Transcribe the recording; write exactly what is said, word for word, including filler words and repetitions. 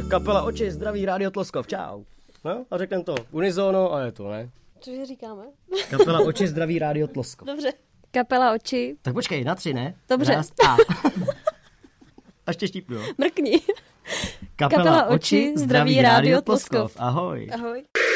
Kapela Oči, zdraví Rádio Tloskov, čau. No a řekneme to unizono a je to, ne? Cože říkáme? Kapela Oči, zdraví Rádio Tloskov. Dobře. Kapela Oči. Tak počkej, na tři, ne? Dobře. Raz, a. A ještě štípnu, jo? Mrkni. Kapela, Kapela Oči, zdraví Rádio Tloskov. Ahoj. Ahoj.